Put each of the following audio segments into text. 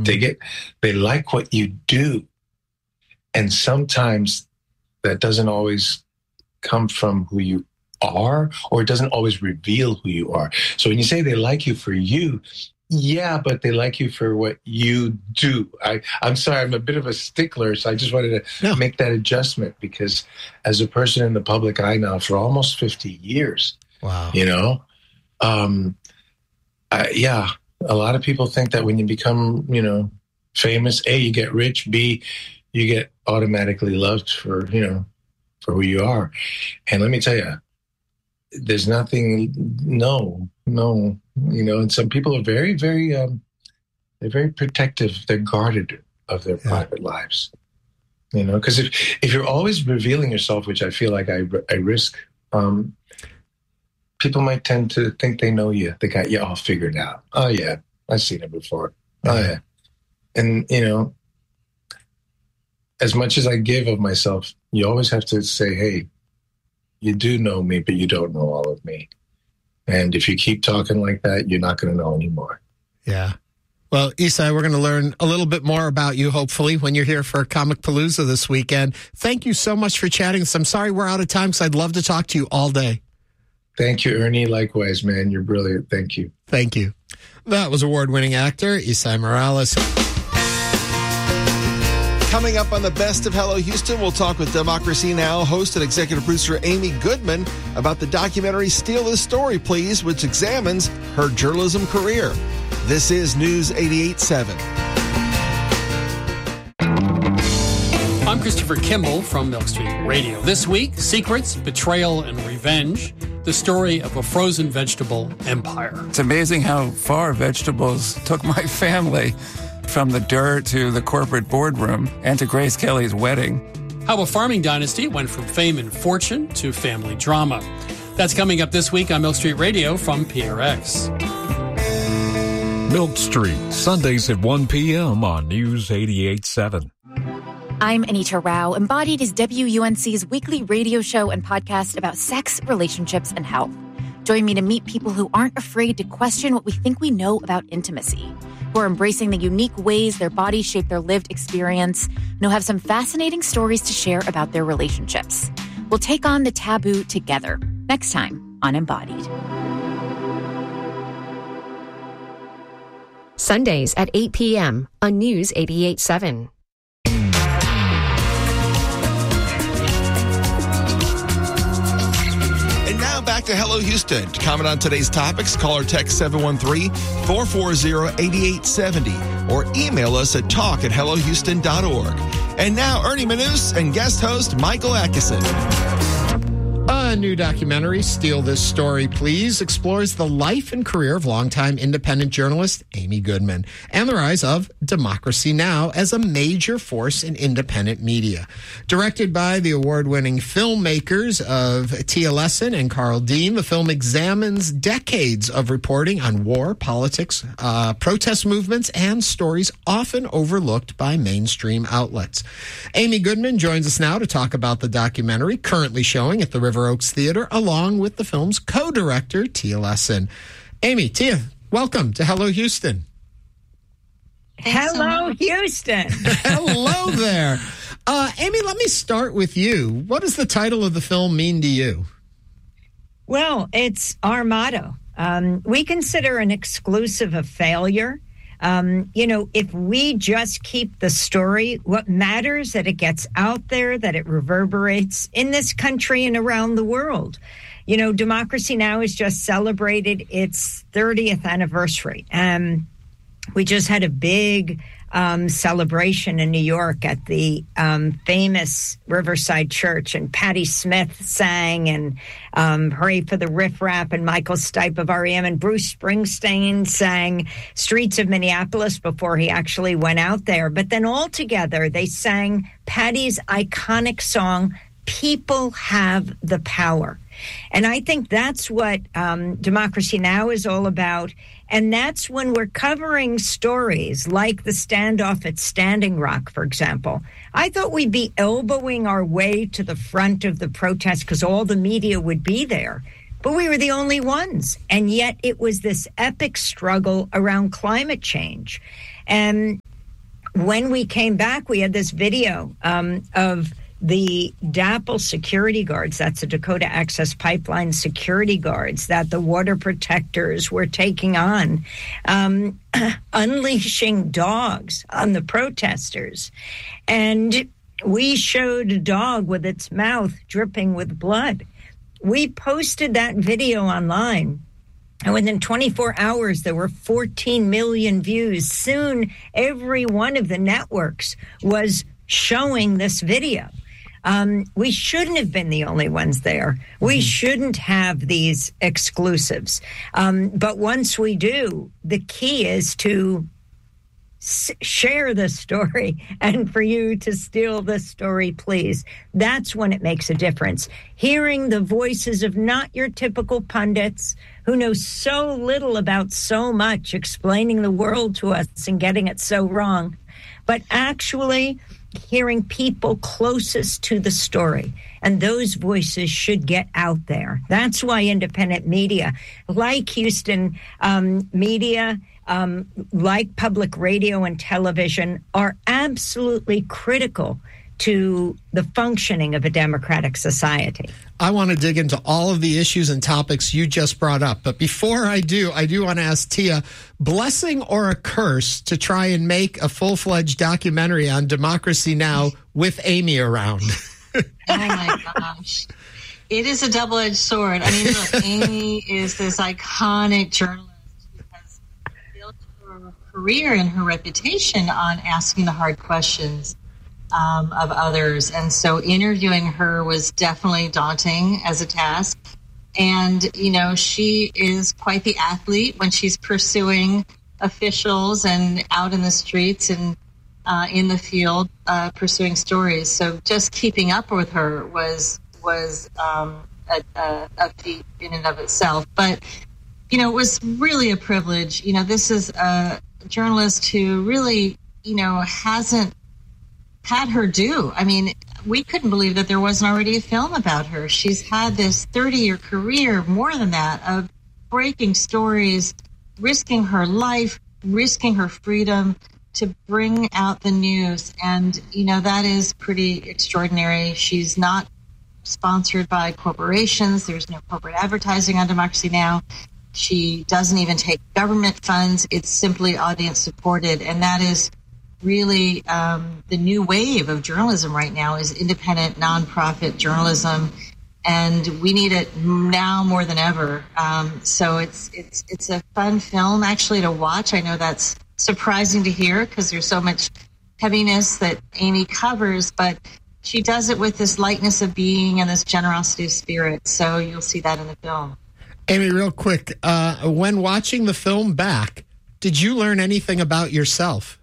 They like what you do. And sometimes that doesn't always come from who you are, or it doesn't always reveal who you are. So when you say they like you for you, yeah, but they like you for what you do. I'm sorry, I'm a bit of a stickler, so I just wanted to make that adjustment, because as a person in the public eye now for almost 50 years, wow, a lot of people think that when you become, famous, A, you get rich, B, you get automatically loved for who you are. And let me tell you, there's nothing, no, and some people are very, very, they're very protective. They're guarded of their private lives, because if you're always revealing yourself, which I feel like I risk, people might tend to think they know you. They got you all figured out. Oh yeah, I've seen it before. Oh yeah. And, as much as I give of myself, you always have to say, hey, you do know me, but you don't know all of me. And if you keep talking like that, you're not going to know anymore. Yeah. Well, Esai, we're going to learn a little bit more about you, hopefully, when you're here for Comic Palooza this weekend. Thank you so much for chatting. I'm sorry we're out of time, because I'd love to talk to you all day. Thank you, Ernie. Likewise, man. You're brilliant. Thank you. Thank you. That was award-winning actor Esai Morales. Coming up on the Best of Hello Houston, we'll talk with Democracy Now! Host and executive producer Amy Goodman about the documentary Steal This Story, Please, which examines her journalism career. This is News 88.7. I'm Christopher Kimball from Milk Street Radio. This week, secrets, betrayal, and revenge. The story of a frozen vegetable empire. It's amazing how far vegetables took my family, from the dirt to the corporate boardroom and to Grace Kelly's wedding. How a farming dynasty went from fame and fortune to family drama. That's coming up this week on Milk Street Radio from PRX. Milk Street, Sundays at 1 p.m. on News 88.7. I'm Anita Rao. Embodied is WUNC's weekly radio show and podcast about sex, relationships, and health. Join me to meet people who aren't afraid to question what we think we know about intimacy, who are embracing the unique ways their bodies shape their lived experience, and who have some fascinating stories to share about their relationships. We'll take on the taboo together next time on Embodied. Sundays at 8 p.m. on News 88.7. Back to Hello Houston. To comment on today's topics, call or text 713-440-8870 or email us at talk@hellohouston.org. And now, Ernie Manous and guest host Michael Atkinson. A new documentary, Steal This Story, Please, explores the life and career of longtime independent journalist Amy Goodman and the rise of Democracy Now! As a major force in independent media. Directed by the award-winning filmmakers of Tia Lesson and Carl Dean, the film examines decades of reporting on war, politics, protest movements, and stories often overlooked by mainstream outlets. Amy Goodman joins us now to talk about the documentary, currently showing at the River Oaks Theater, along with the film's co-director, Tia Lesson. Amy, Tia, welcome to Hello Houston. Hello, Houston. Hello there. Amy, let me start with you. What does the title of the film mean to you? Well, it's our motto. We consider an exclusive a failure. If we just keep the story, what matters that it gets out there, that it reverberates in this country and around the world. Democracy Now! Has just celebrated its 30th anniversary. We just had a big celebration in New York at the famous Riverside Church, and Patti Smith sang, and Hooray for the Riff Raff, and Michael Stipe of R.E.M. and Bruce Springsteen sang Streets of Minneapolis before he actually went out there. But then all together, they sang Patti's iconic song, People Have the Power. And I think that's what Democracy Now! Is all about. And that's when we're covering stories like the standoff at Standing Rock, for example. I thought we'd be elbowing our way to the front of the protest because all the media would be there. But we were the only ones. And yet it was this epic struggle around climate change. And when we came back, we had this video of the DAPL security guards, that's the Dakota Access Pipeline security guards, that the water protectors were taking on, unleashing dogs on the protesters. And we showed a dog with its mouth dripping with blood. We posted that video online. And within 24 hours, there were 14 million views. Soon, every one of the networks was showing this video. We shouldn't have been the only ones there. We shouldn't have these exclusives. But once we do, the key is to share the story, and for you to steal the story, please. That's when it makes a difference. Hearing the voices of not your typical pundits who know so little about so much, explaining the world to us and getting it so wrong, but actually hearing people closest to the story. And those voices should get out there. That's why independent media, like Houston media, like public radio and television, are absolutely critical to the functioning of a democratic society. I want to dig into all of the issues and topics you just brought up. But before I do want to ask Tia, blessing or a curse to try and make a full-fledged documentary on Democracy Now! With Amy around? Oh, my gosh. It is a double-edged sword. I mean, look, Amy is this iconic journalist who has built her career and her reputation on asking the hard questions of others. And so interviewing her was definitely daunting as a task. And, you know, she is quite the athlete when she's pursuing officials and out in the streets and in the field pursuing stories. So just keeping up with her was a feat in and of itself. But, you know, it was really a privilege. You know, this is a journalist who really, you know, hasn't had her due. I mean, we couldn't believe that there wasn't already a film about her. She's had this 30-year career, more than that, of breaking stories, risking her life, risking her freedom to bring out the news. And, you know, that is pretty extraordinary. She's not sponsored by corporations. There's no corporate advertising on Democracy Now! She doesn't even take government funds. It's simply audience supported. And that is really the new wave of journalism right now, is independent, nonprofit journalism, and we need it now more than ever. So it's a fun film actually to watch. I know that's surprising to hear because there's so much heaviness that Amy covers, but she does it with this lightness of being and this generosity of spirit. So you'll see that in the film. Amy, real quick, when watching the film back, did you learn anything about yourself?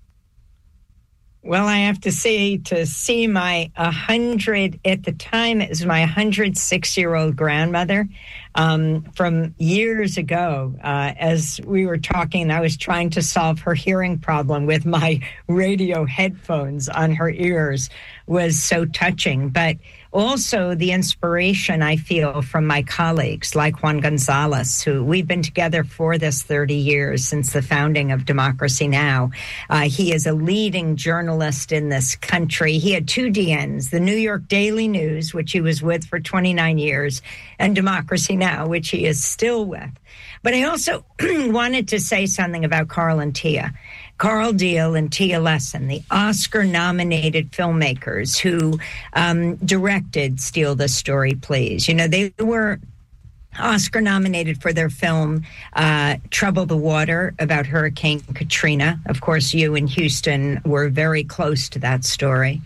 Well, I have to see my 100, at the time, it was my 106-year-old grandmother from years ago. As we were talking, I was trying to solve her hearing problem with my radio headphones on her ears, was so touching. But also the inspiration I feel from my colleagues like Juan Gonzalez, who we've been together for this 30 years since the founding of Democracy Now! He is a leading journalist in this country. He had two DNs, the New York Daily News, which he was with for 29 years, and Democracy Now!, which he is still with. But I also wanted to say something about Carl and Tia. Carl Deal and Tia Lessin, the Oscar-nominated filmmakers who directed Steal the Story, Please. You know, they were Oscar-nominated for their film Trouble the Water, about Hurricane Katrina. Of course, you in Houston were very close to that story.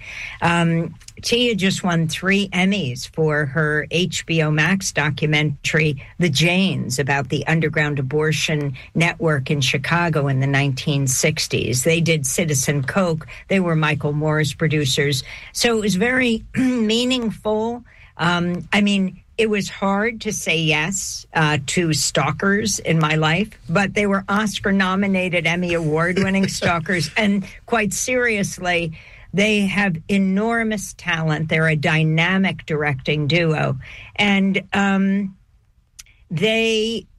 Tia just won 3 Emmys for her HBO Max documentary, The Janes, about the underground abortion network in Chicago in the 1960s. They did Citizen Coke. They were Michael Moore's producers. So it was very meaningful. I mean, it was hard to say yes to stalkers in my life, but they were Oscar-nominated, Emmy Award-winning stalkers. And quite seriously, they have enormous talent. They're a dynamic directing duo. And they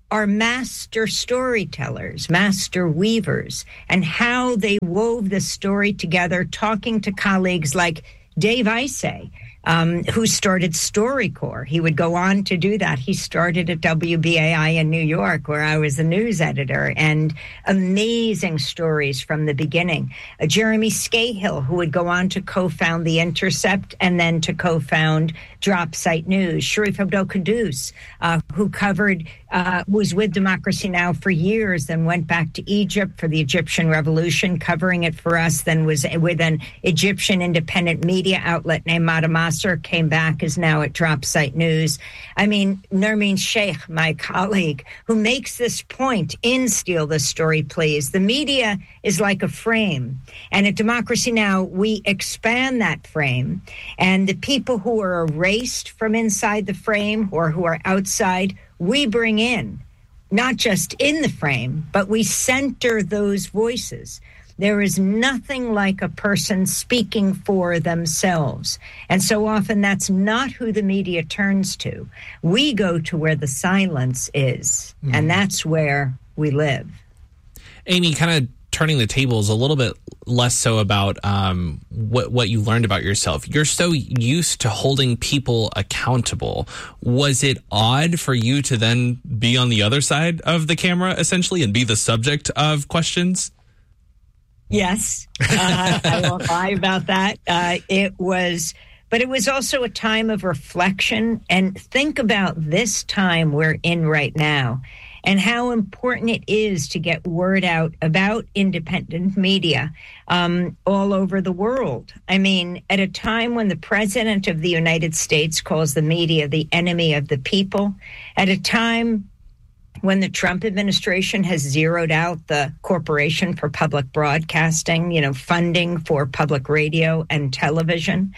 are master storytellers, master weavers, and how they wove the story together, talking to colleagues like Dave Isay, who started StoryCorps. He would go on to do that. He started at WBAI in New York, where I was the news editor, and amazing stories from the beginning. Jeremy Scahill, who would go on to co-found The Intercept and then to co-found Drop Site News. Sharif Abdel-Quddus, who was with Democracy Now! For years, then went back to Egypt for the Egyptian Revolution, covering it for us, then was with an Egyptian independent media outlet named Madamasser, came back, is now at Drop Site News. I mean, Nermeen Sheikh, my colleague, who makes this point in Steal This Story, Please. The media is like a frame, and at Democracy Now! We expand that frame, and the people who are erased from inside the frame or who are outside, we bring in, not just in the frame, but we center those voices. There is nothing like a person speaking for themselves. And so often that's not who the media turns to. We go to where the silence is, and that's where we live. Amy, kind of turning the tables a little bit less so about what you learned about yourself. You're so used to holding people accountable. Was it odd for you to then be on the other side of the camera, essentially, and be the subject of questions? Yes, I won't lie about that. But it was also a time of reflection. And think about this time we're in right now and how important it is to get word out about independent media all over the world. I mean, at a time when the President of the United States calls the media the enemy of the people, at a time when the Trump administration has zeroed out the Corporation for Public Broadcasting, funding for public radio and television.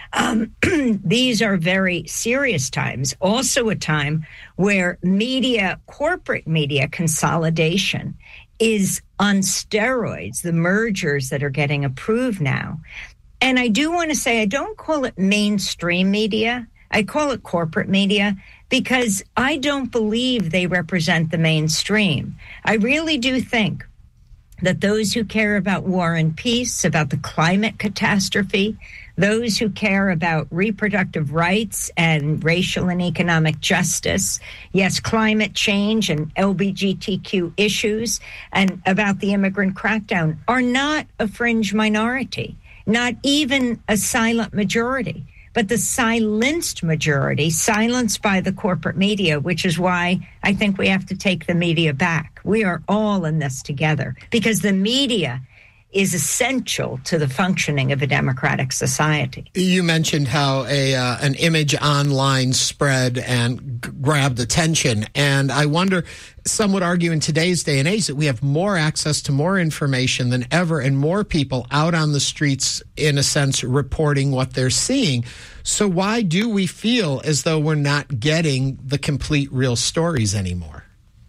These are very serious times. Also a time where corporate media consolidation is on steroids, the mergers that are getting approved now. And I do want to say, I don't call it mainstream media. I call it corporate media, because I don't believe they represent the mainstream. I really do think that those who care about war and peace, about the climate catastrophe, those who care about reproductive rights and racial and economic justice, yes, climate change and LGBTQ issues, and about the immigrant crackdown are not a fringe minority, not even a silent majority. But the silenced majority, silenced by the corporate media, which is why I think we have to take the media back. We are all in this together because the media is essential to the functioning of a democratic society. You mentioned how an image online spread and grabbed attention. And I wonder, some would argue in today's day and age that we have more access to more information than ever and more people out on the streets, in a sense, reporting what they're seeing. So why do we feel as though we're not getting the complete real stories anymore?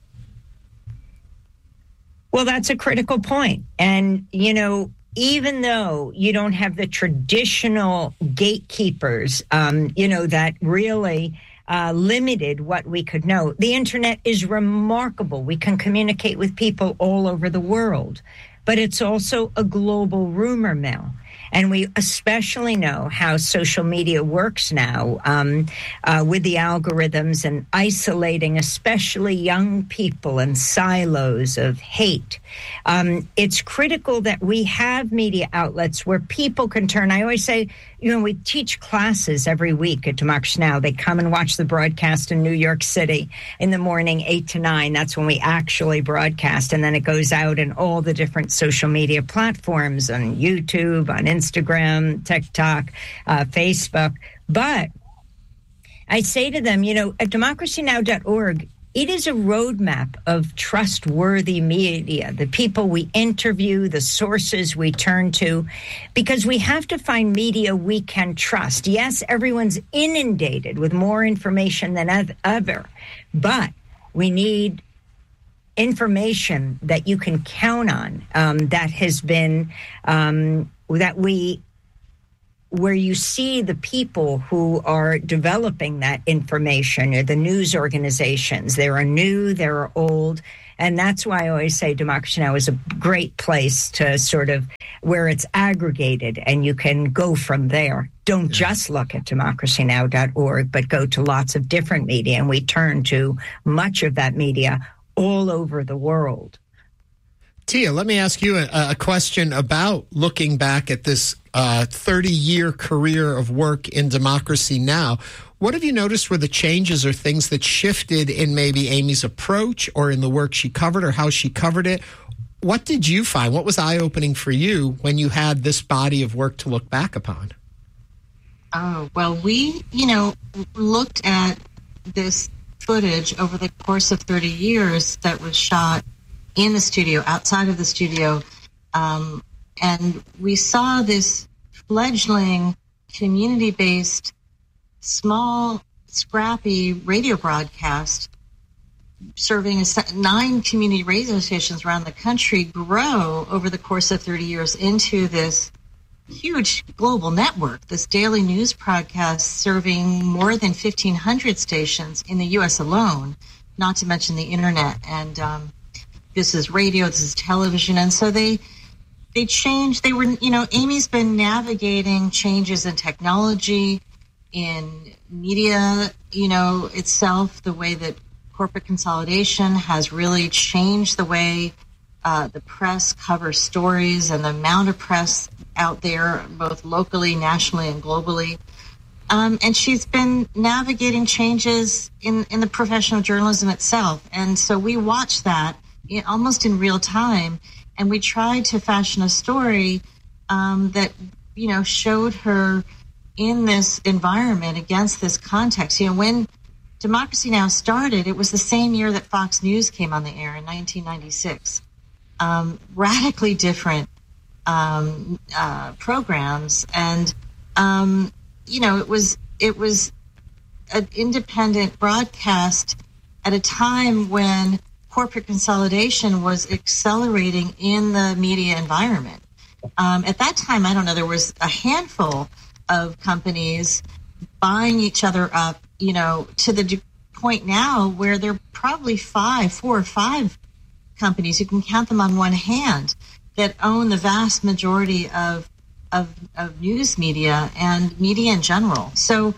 Well, that's a critical point. And, even though you don't have the traditional gatekeepers, that really limited what we could know, the internet is remarkable. We can communicate with people all over the world, but it's also a global rumor mill. And we especially know how social media works now with the algorithms and isolating especially young people in silos of hate. It's critical that we have media outlets where people can turn. I always say, we teach classes every week at Democracy Now! They come and watch the broadcast in New York City in the morning, 8 to 9. That's when we actually broadcast. And then it goes out in all the different social media platforms on YouTube, on Instagram, TikTok, Facebook. But I say to them, at democracynow.org, it is a roadmap of trustworthy media, the people we interview, the sources we turn to, because we have to find media we can trust. Yes, everyone's inundated with more information than ever, but we need information that you can count on, that has been, that we where you see the people who are developing that information, or the news organizations. There are new, there are old. And that's why I always say Democracy Now! Is a great place to sort of where it's aggregated and you can go from there. Don't just look at democracynow.org, but go to lots of different media. And we turn to much of that media all over the world. Tia, let me ask you a question about looking back at this 30-year career of work in Democracy Now! What have you noticed were the changes or things that shifted in maybe Amy's approach or in the work she covered or how she covered it? What did you find? What was eye-opening for you when you had this body of work to look back upon? Oh, well, we, looked at this footage over the course of 30 years that was shot in the studio, outside of the studio, and we saw this fledgling, community-based, small, scrappy radio broadcast serving 9 community radio stations around the country grow over the course of 30 years into this huge global network, this daily news broadcast serving more than 1,500 stations in the U.S. alone, not to mention the internet. And this is radio, this is television. And so they changed. They were, Amy's been navigating changes in technology, in media, itself, the way that corporate consolidation has really changed the way the press covers stories and the amount of press out there, both locally, nationally, and globally. And she's been navigating changes in the professional journalism itself. And so we watched that almost in real time, and we tried to fashion a story that, showed her in this environment against this context. When Democracy Now! Started, it was the same year that Fox News came on the air in 1996. Radically different programs, and it was an independent broadcast at a time when corporate consolidation was accelerating in the media environment. At that time, I don't know, there was a handful of companies buying each other up, to the point now where there are probably 4 or 5 companies, you can count them on one hand, that own the vast majority of news media and media in general. So,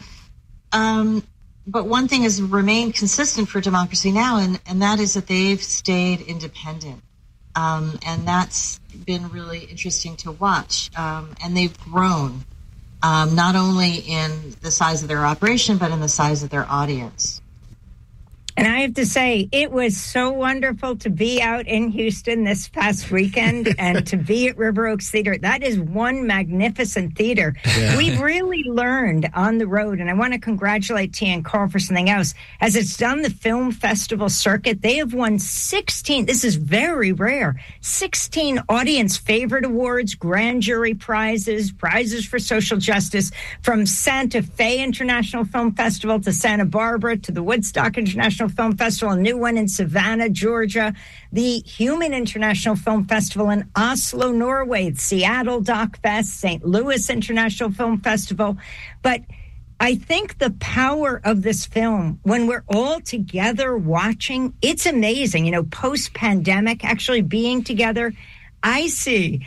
but one thing has remained consistent for Democracy Now!, and that is that they've stayed independent. And that's been really interesting to watch. And they've grown, not only in the size of their operation, but in the size of their audience. And I have to say, it was so wonderful to be out in Houston this past weekend and to be at River Oaks Theater. That is one magnificent theater. Yeah. We've really learned on the road, and I want to congratulate Tia and Carl for something else. As it's done the film festival circuit, they have won 16, this is very rare, 16 audience favorite awards, grand jury prizes, prizes for social justice, from Santa Fe International Film Festival to Santa Barbara to the Woodstock International Film Festival, a new one in Savannah, Georgia, the Human International Film Festival in Oslo, Norway, Seattle Doc Fest, St. Louis International Film Festival. But I think the power of this film, when we're all together watching, it's amazing. Post-pandemic, actually being together, I see,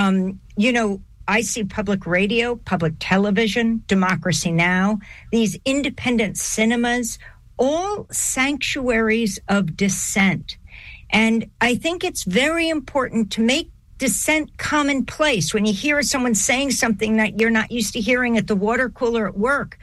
I see public radio, public television, Democracy Now!, these independent cinemas, all sanctuaries of dissent. And I think it's very important to make dissent commonplace. When you hear someone saying something that you're not used to hearing at the water cooler at work,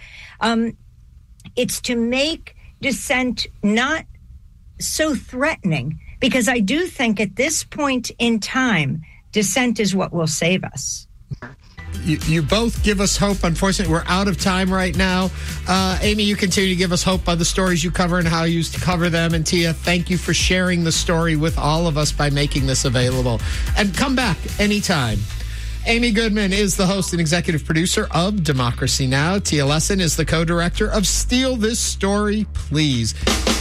it's to make dissent not so threatening, because I do think at this point in time, dissent is what will save us. You both give us hope. Unfortunately, we're out of time right now. Amy, you continue to give us hope on the stories you cover and how you used to cover them. And Tia, thank you for sharing the story with all of us by making this available. And come back anytime. Amy Goodman is the host and executive producer of Democracy Now! Tia Lessin is the co-director of Steal This Story, Please.